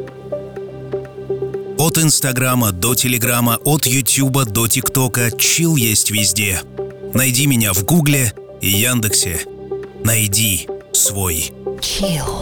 От Инстаграма до Телеграма, от Ютуба до ТикТока, чил есть везде. Найди меня в Гугле и Яндексе. Найди свой чил.